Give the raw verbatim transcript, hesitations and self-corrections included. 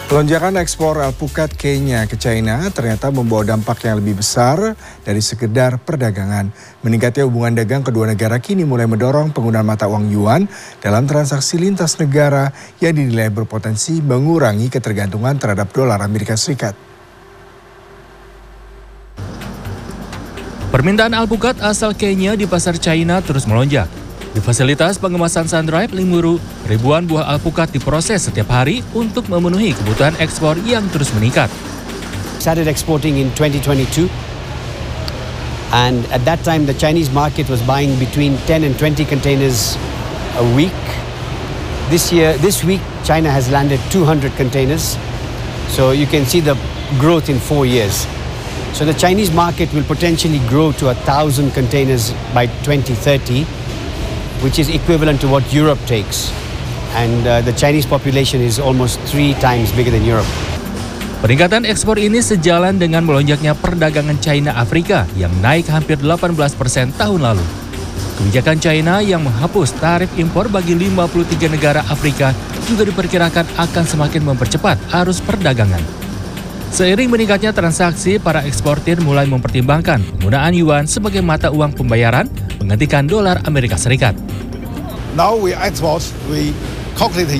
Lonjakan ekspor alpukat Kenya ke China ternyata membawa dampak yang lebih besar dari sekedar perdagangan. Meningkatnya hubungan dagang kedua negara kini mulai mendorong penggunaan mata uang yuan dalam transaksi lintas negara yang dinilai berpotensi mengurangi ketergantungan terhadap dolar Amerika Serikat. Permintaan alpukat asal Kenya di pasar China terus melonjak. Di fasilitas pengemasan Sundrive Limuru, ribuan buah alpukat diproses setiap hari untuk memenuhi kebutuhan ekspor yang terus meningkat. Started exporting in twenty twenty-two, and at that time the Chinese market was buying between ten and twenty containers a week. This year, this week, China has landed two hundred containers, so you can see the growth in four years. So the Chinese market will potentially grow to a thousand containers by twenty thirty. Which is equivalent to what Europe takes. And uh, the Chinese population is almost three times bigger than Europe. Peningkatan ekspor ini sejalan dengan melonjaknya perdagangan China-Afrika yang naik hampir delapan belas persen tahun lalu. Kebijakan China yang menghapus tarif impor bagi lima puluh tiga negara Afrika juga diperkirakan akan semakin mempercepat arus perdagangan. Seiring meningkatnya transaksi, para eksportir mulai mempertimbangkan penggunaan yuan sebagai mata uang pembayaran menggantikan dolar Amerika Serikat. Now we export, we calculate